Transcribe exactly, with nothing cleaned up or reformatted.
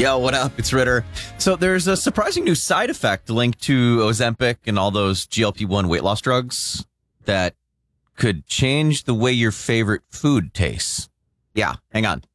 Yo, what up? It's Ritter. So there's a surprising new side effect linked to Ozempic and all those G L P one weight loss drugs that could change the way your favorite food tastes. Yeah, hang on.